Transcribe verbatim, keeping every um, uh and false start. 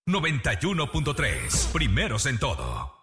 noventa y uno punto tres. Primeros en todo.